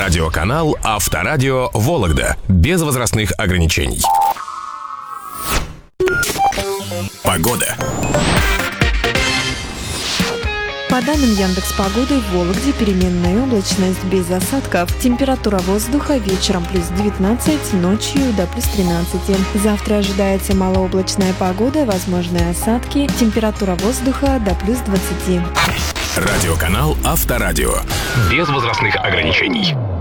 Радиоканал Авторадио Вологда. Без возрастных ограничений. Погода. По данным Яндекс.Погоды, в Вологде переменная облачность без осадков. Температура воздуха вечером плюс 19, ночью до плюс 13. Завтра ожидается малооблачная погода, возможны осадки. Температура воздуха до плюс 20. Радиоканал Авторадио. Без возрастных ограничений.